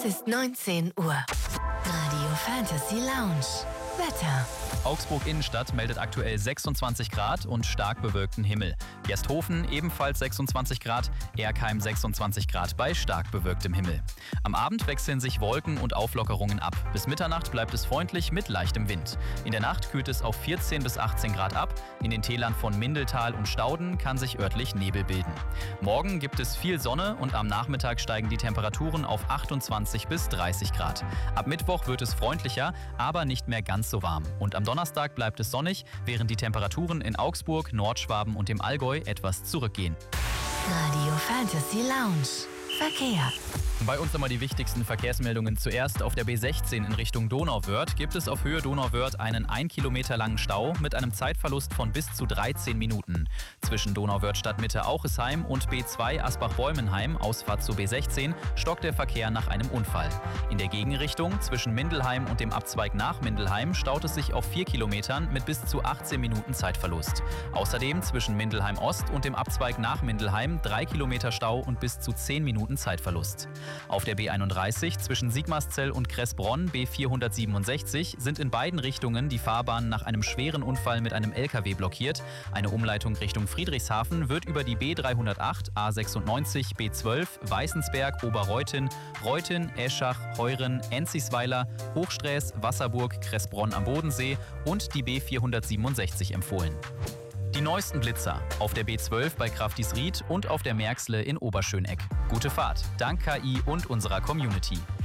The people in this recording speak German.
Es ist 19 Uhr. Radio Fantasy Lounge. Wetter. Augsburg Innenstadt meldet aktuell 26 Grad und stark bewölkten Himmel. Gersthofen ebenfalls 26 Grad, Erkheim 26 Grad bei stark bewölktem Himmel. Am Abend wechseln sich Wolken und Auflockerungen ab. Bis Mitternacht bleibt es freundlich mit leichtem Wind. In der Nacht kühlt es auf 14 bis 18 Grad ab. In den Tälern von Mindeltal und Stauden kann sich örtlich Nebel bilden. Morgen gibt es viel Sonne und am Nachmittag steigen die Temperaturen auf 28 bis 30 Grad. Ab Mittwoch wird es freundlicher, aber nicht mehr ganz so warm. Und am Donnerstag bleibt es sonnig, während die Temperaturen in Augsburg, Nordschwaben und dem Allgäu etwas zurückgehen. Radio Fantasy Lounge. Verkehr. Bei uns nochmal die wichtigsten Verkehrsmeldungen. Zuerst auf der B16 in Richtung Donauwörth gibt es auf Höhe Donauwörth einen 1 Kilometer langen Stau mit einem Zeitverlust von bis zu 13 Minuten. Zwischen Donauwörth Stadtmitte Auchesheim und B2 Asbach-Bäumenheim, Ausfahrt zur B16, stockt der Verkehr nach einem Unfall. In der Gegenrichtung zwischen Mindelheim und dem Abzweig nach Mindelheim staut es sich auf 4 Kilometern mit bis zu 18 Minuten Zeitverlust. Außerdem zwischen Mindelheim Ost und dem Abzweig nach Mindelheim 3 Kilometer Stau und bis zu 10 Minuten Zeitverlust. Auf der B31 zwischen Sigmarszell und Kressbronn B467 sind in beiden Richtungen die Fahrbahnen nach einem schweren Unfall mit einem LKW blockiert. Eine Umleitung Richtung Friedrichshafen wird über die B308, A96, B12, Weißensberg, Oberreuthen, Reuthen, Eschach, Heuren, Enzisweiler, Hochsträß, Wasserburg, Kressbronn am Bodensee und die B467 empfohlen. Die neuesten Blitzer auf der B12 bei Kraftisried und auf der Märxle in Oberschöneck. Gute Fahrt, dank KI und unserer Community.